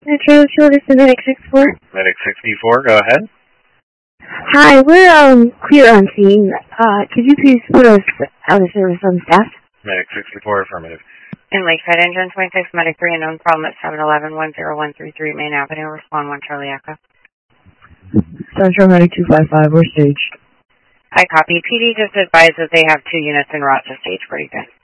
Metro, this is Medic 64. Medic 64, go ahead. Hi, we're clear on scene. Could you please put us out of service on staff? Medic 64, affirmative. In Lakeside, Engine 26, Medic 3, unknown problem at 711-10133 Main Avenue. Respond 1 Charlie Echo. Central Medic 255, we're staged. I copy. PD just advised that they have 2 units en route to stage. Pretty good.